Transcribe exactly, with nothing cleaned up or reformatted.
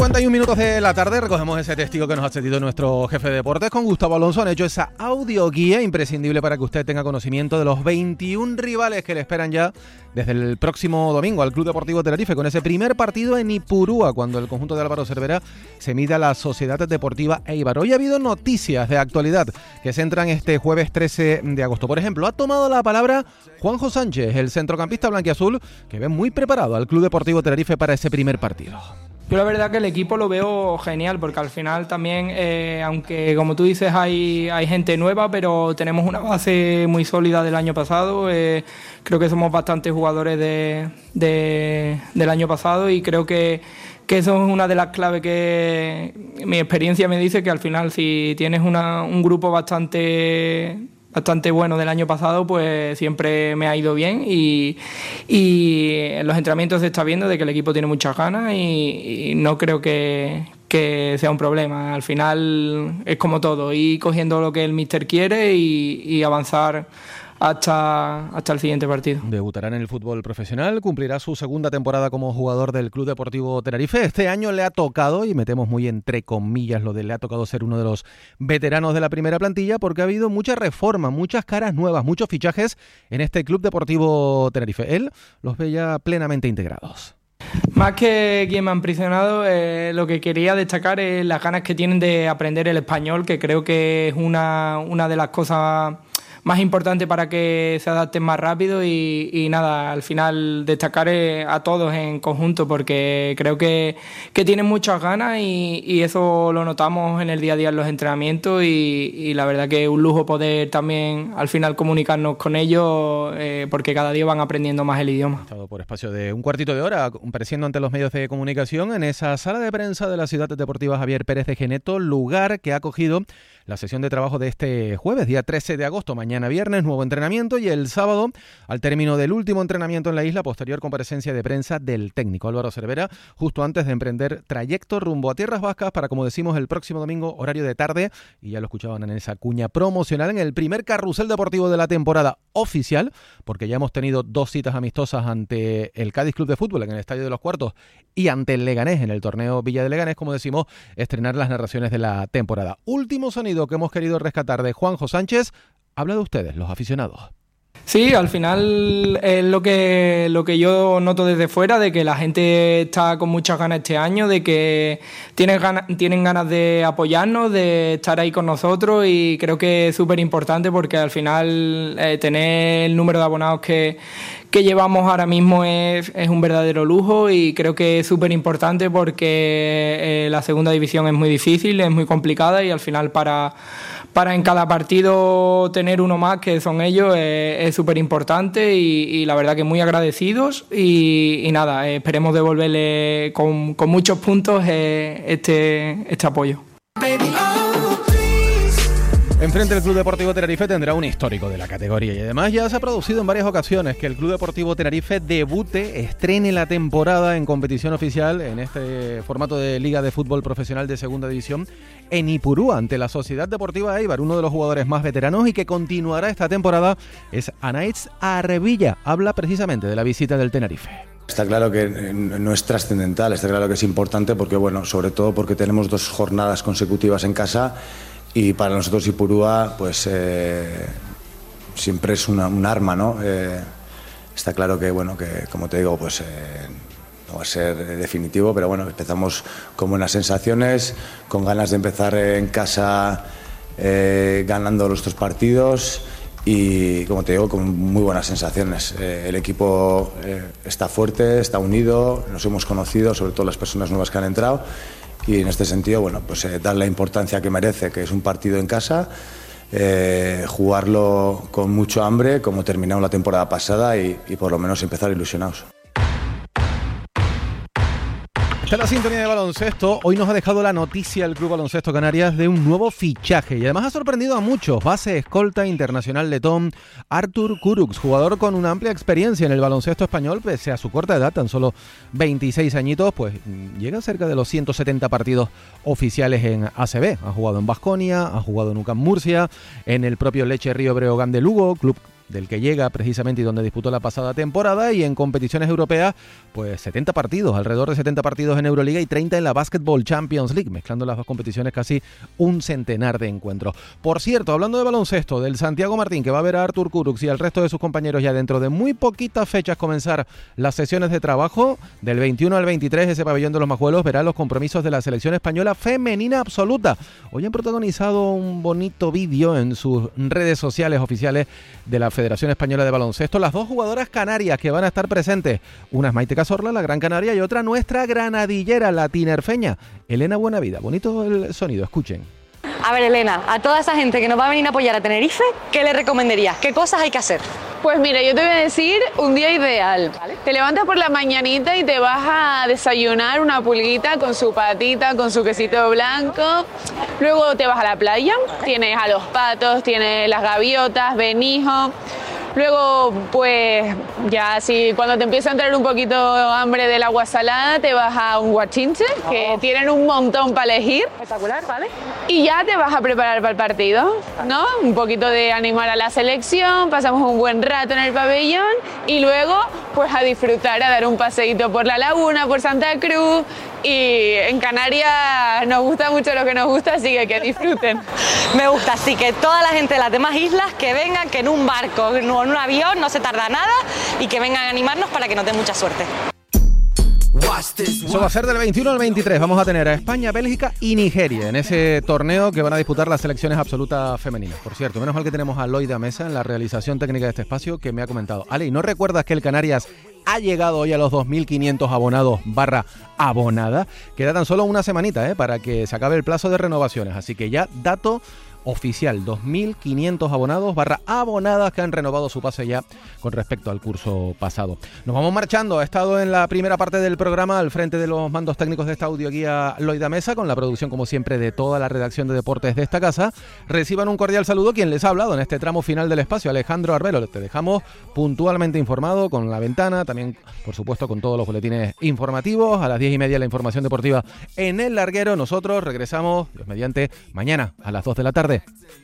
cincuenta y un minutos de la tarde recogemos ese testigo que nos ha cedido nuestro jefe de deportes con Gustavo Alonso. Han hecho esa audioguía imprescindible para que usted tenga conocimiento de los veintiún rivales que le esperan ya desde el próximo domingo al Club Deportivo Tenerife, con ese primer partido en Ipurúa, cuando el conjunto de Álvaro Cervera se mida a la Sociedad Deportiva Eibar. Hoy ha habido noticias de actualidad que se entran este jueves trece de agosto. Por ejemplo, ha tomado la palabra Juanjo Sánchez, el centrocampista blanquiazul, que ve muy preparado al Club Deportivo Tenerife para ese primer partido. Yo la verdad que el equipo lo veo genial, porque al final también, eh, aunque como tú dices hay, hay gente nueva, pero tenemos una base muy sólida del año pasado. Eh, creo que somos bastantes jugadores de, de, del año pasado y creo que, que eso es una de las claves que mi experiencia me dice, que al final si tienes una, un grupo bastante... bastante bueno del año pasado, pues siempre me ha ido bien y, y en los entrenamientos se está viendo de que el equipo tiene muchas ganas y, y no creo que, que sea un problema. Al final es como todo, ir cogiendo lo que el míster quiere y, y avanzar hasta, hasta el siguiente partido. Debutará en el fútbol profesional, cumplirá su segunda temporada como jugador del Club Deportivo Tenerife. Este año le ha tocado, y metemos muy entre comillas lo de le ha tocado ser uno de los veteranos de la primera plantilla, porque ha habido mucha reforma, muchas caras nuevas, muchos fichajes en este Club Deportivo Tenerife. Él los ve ya plenamente integrados. Más que quien me ha impresionado, eh, lo que quería destacar es las ganas que tienen de aprender el español, que creo que es una, una de las cosas más importante para que se adapten más rápido y, y nada, al final destacar a todos en conjunto, porque creo que, que tienen muchas ganas y, y eso lo notamos en el día a día en los entrenamientos y, y la verdad que es un lujo poder también al final comunicarnos con ellos, eh, porque cada día van aprendiendo más el idioma. Estado por espacio de un cuartito de hora apareciendo ante los medios de comunicación en esa sala de prensa de la Ciudad Deportiva Javier Pérez de Geneto, lugar que ha acogido la sesión de trabajo de este jueves, día trece de agosto, mañana viernes, nuevo entrenamiento, y el sábado, al término del último entrenamiento en la isla, posterior comparecencia de prensa del técnico Álvaro Cervera, justo antes de emprender trayecto rumbo a Tierras Vascas para, como decimos, el próximo domingo, horario de tarde, y ya lo escuchaban en esa cuña promocional, en el primer carrusel deportivo de la temporada oficial, porque ya hemos tenido dos citas amistosas ante el Cádiz Club de Fútbol en el Estadio de los Cuartos y ante el Leganés en el torneo Villa de Leganés, como decimos, estrenar las narraciones de la temporada. Último sonido que hemos querido rescatar de Juanjo Sánchez. Habla de ustedes, los aficionados. Sí, al final es lo que, lo que yo noto desde fuera, de que la gente está con muchas ganas este año, de que tienen ganas, tienen ganas de apoyarnos, de estar ahí con nosotros, y creo que es súper importante porque al final eh, tener el número de abonados que, que llevamos ahora mismo es, es un verdadero lujo, y creo que es súper importante porque eh, la segunda división es muy difícil, es muy complicada, y al final para... para en cada partido tener uno más, que son ellos, eh, es súper importante y, y la verdad que muy agradecidos y, y nada, eh, esperemos devolverle con, con muchos puntos eh, este, este apoyo. Enfrente el Club Deportivo Tenerife tendrá un histórico de la categoría y además ya se ha producido en varias ocasiones que el Club Deportivo Tenerife debute, estrene la temporada en competición oficial en este formato de Liga de Fútbol Profesional de Segunda División en Ipurúa ante la Sociedad Deportiva Eibar. Uno de los jugadores más veteranos y que continuará esta temporada es Anaïs Arvilla. Habla precisamente de la visita del Tenerife. Está claro que no es trascendental, está claro que es importante porque, bueno, sobre todo porque tenemos dos jornadas consecutivas en casa. Y para nosotros Ipurúa, pues eh, siempre es una, un arma, ¿no? Eh, está claro que, bueno, que como te digo, pues eh, no va a ser definitivo, pero bueno, empezamos con buenas sensaciones, con ganas de empezar en casa eh, ganando los dos partidos y, como te digo, con muy buenas sensaciones. Eh, el equipo eh, está fuerte, está unido, nos hemos conocido, sobre todo las personas nuevas que han entrado. Y en este sentido, bueno, pues eh, dar la importancia que merece, que es un partido en casa, eh, jugarlo con mucho hambre, como terminamos la temporada pasada, y, y por lo menos empezar ilusionados. Está la sintonía de baloncesto. Hoy nos ha dejado la noticia el Club Baloncesto Canarias de un nuevo fichaje y además ha sorprendido a muchos. Base escolta internacional letón Artur Kurucs, jugador con una amplia experiencia en el baloncesto español, pese a su corta edad, tan solo veintiséis añitos, pues llega cerca de los ciento setenta partidos oficiales en A C B. Ha jugado en Baskonia, ha jugado en U C A M Murcia, en el propio Lecce Río Breogán de Lugo, club del que llega precisamente y donde disputó la pasada temporada, y en competiciones europeas, pues setenta partidos, alrededor de setenta partidos en Euroliga y treinta en la Basketball Champions League, mezclando las dos competiciones casi un centenar de encuentros. Por cierto, hablando de baloncesto, del Santiago Martín, que va a ver a Artur Kurucs y al resto de sus compañeros ya dentro de muy poquitas fechas comenzar las sesiones de trabajo, del veintiuno al veintitrés, ese pabellón de los Majuelos verá los compromisos de la selección española femenina absoluta. Hoy han protagonizado un bonito vídeo en sus redes sociales oficiales de la Federación Española de Baloncesto, las dos jugadoras canarias que van a estar presentes. Una es Maite Cazorla, la Gran Canaria, y otra nuestra granadillera, la tinerfeña, Elena Buenavida. Bonito el sonido, escuchen. A ver, Elena, a toda esa gente que nos va a venir a apoyar a Tenerife, ¿qué le recomendarías? ¿Qué cosas hay que hacer? Pues mira, yo te voy a decir un día ideal. ¿Vale? Te levantas por la mañanita y te vas a desayunar una pulguita con su patita, con su quesito blanco. Luego te vas a la playa, tienes a los patos, tienes las gaviotas, Benijo. Luego, pues, ya así, cuando te empieza a entrar un poquito hambre del agua salada, te vas a un guachinche, que oh. tienen un montón para elegir. Espectacular, ¿vale? Y ya te vas a preparar para el partido, ¿no? Un poquito de animar a la selección, pasamos un buen rato en el pabellón y luego, pues, a disfrutar, a dar un paseíto por la laguna, por Santa Cruz. Y en Canarias nos gusta mucho lo que nos gusta, así que que disfruten. Me gusta, así que toda la gente de las demás islas que vengan, que en un barco o en un avión no se tarda nada y que vengan a animarnos para que nos den mucha suerte. Eso va a ser del veintiuno al veintitrés. Vamos a tener a España, Bélgica y Nigeria en ese torneo que van a disputar las selecciones absolutas femeninas. Por cierto, menos mal que tenemos a Loida Mesa en la realización técnica de este espacio, que me ha comentado: Ale, ¿no recuerdas que el Canarias ha llegado hoy a los dos mil quinientos abonados barra abonada? Queda tan solo una semanita ¿eh? para que se acabe el plazo de renovaciones. Así que ya dato oficial, dos mil quinientos abonados barra abonadas que han renovado su pase ya con respecto al curso pasado. Nos vamos marchando. Ha estado en la primera parte del programa al frente de los mandos técnicos de esta audioguía Loida Mesa, con la producción como siempre de toda la redacción de deportes de esta casa. Reciban un cordial saludo quien les ha hablado en este tramo final del espacio, Alejandro Arbelo. Te dejamos puntualmente informado con La Ventana, también por supuesto con todos los boletines informativos. A las diez y media la información deportiva en El Larguero. Nosotros regresamos, Dios mediante, mañana a las dos de la tarde.